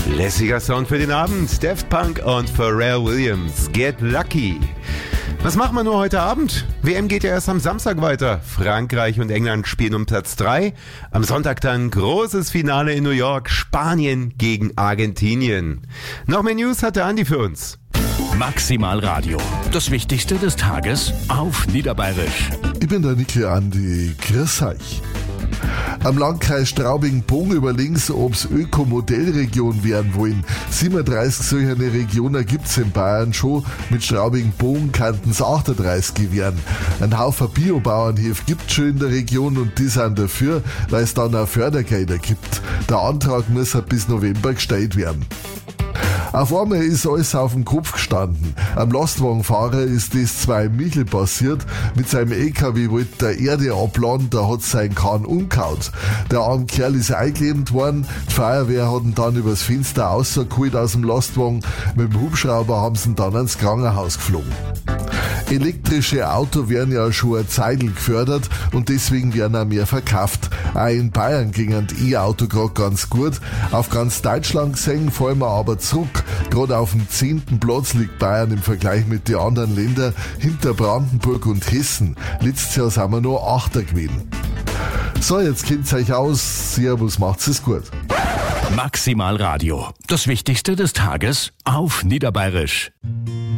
Lässiger Sound für den Abend. Daft Punk und Pharrell Williams. Get Lucky. Was machen wir nur heute Abend? WM geht ja erst am Samstag weiter. Frankreich und England spielen um Platz 3. Am Sonntag dann großes Finale in New York. Spanien gegen Argentinien. Noch mehr News hat der Andi für uns. Maximal Radio. Das Wichtigste des Tages auf Niederbayerisch. Ich bin der Nickel Andi. Grüß euch. Am Landkreis Straubing-Bogen überlegen sie, ob es Ökomodellregion werden wollen. 37 solche Regionen gibt's in Bayern schon. Mit Straubing-Bogen könnten es 38 werden. Ein Haufen Biobauernhöfe gibt's schon in der Region und die sind dafür, weil es dann auch Fördergelder gibt. Der Antrag muss bis November gestellt werden. Auf einmal ist alles auf dem Kopf gestanden. Am Lastwagenfahrer ist das 2 Michel passiert. Mit seinem LKW wollte der Erde abladen, da hat sein Kahn umgehauen. Der arme Kerl ist eingeklemmt worden. Die Feuerwehr hat ihn dann übers Fenster rausgeholt aus dem Lastwagen. Mit dem Hubschrauber haben sie ihn dann ins Krankenhaus geflogen. Elektrische Autos werden ja schon eine Zeit gefördert und deswegen werden auch mehr verkauft. Auch in Bayern gingen die E-Auto gerade ganz gut. Auf ganz Deutschland gesehen fallen wir aber zurück. Gerade auf dem 10. Platz liegt Bayern im Vergleich mit den anderen Ländern hinter Brandenburg und Hessen. Letztes Jahr sind wir nur 8. gewesen. So, jetzt kennt's euch aus. Servus, macht's es gut. Maximal Radio. Das Wichtigste des Tages auf Niederbayerisch.